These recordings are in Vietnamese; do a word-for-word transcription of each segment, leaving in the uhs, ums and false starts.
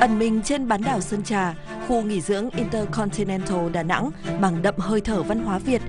Ẩn mình trên bán đảo Sơn Trà, khu nghỉ dưỡng Intercontinental Đà Nẵng mang đậm hơi thở văn hóa Việt.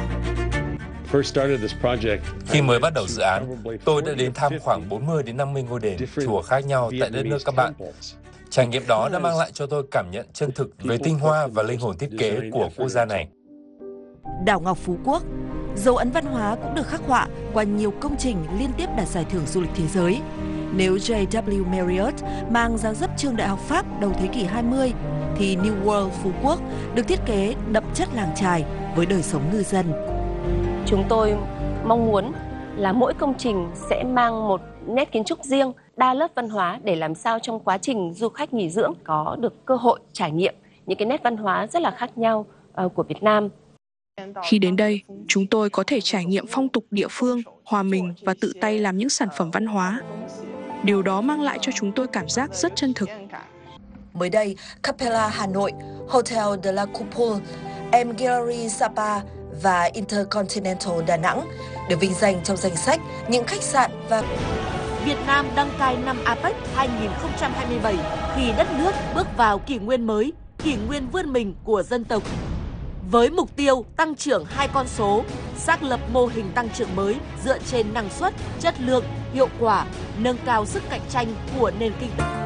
Khi mới bắt đầu dự án, tôi đã đến thăm khoảng bốn mươi đến năm mươi ngôi đền, chùa khác nhau tại đất nước các bạn. Trải nghiệm đó đã mang lại cho tôi cảm nhận chân thực về tinh hoa và linh hồn thiết kế của quốc gia này. Đảo Ngọc Phú Quốc, dấu ấn văn hóa cũng được khắc họa qua nhiều công trình liên tiếp đạt giải thưởng du lịch thế giới. Nếu J W Marriott mang dáng dấp trường đại học Pháp đầu thế kỷ hai mươi, thì New World Phú Quốc được thiết kế đậm chất làng chài với đời sống ngư dân. Chúng tôi mong muốn là mỗi công trình sẽ mang một nét kiến trúc riêng, đa lớp văn hóa để làm sao trong quá trình du khách nghỉ dưỡng có được cơ hội trải nghiệm những cái nét văn hóa rất là khác nhau của Việt Nam. Khi đến đây, chúng tôi có thể trải nghiệm phong tục địa phương, hòa mình và tự tay làm những sản phẩm văn hóa. Điều đó mang lại cho chúng tôi cảm giác rất chân thực. Mới đây, Capella Hà Nội, Hotel de la Coupole, M Gallery Sapa và Intercontinental Đà Nẵng được vinh danh trong danh sách những khách sạn và Việt Nam đăng cai năm a pếch hai không hai bảy khi đất nước bước vào kỷ nguyên mới, kỷ nguyên vươn mình của dân tộc. Với mục tiêu tăng trưởng hai con số, xác lập mô hình tăng trưởng mới dựa trên năng suất, chất lượng, hiệu quả, nâng cao sức cạnh tranh của nền kinh tế.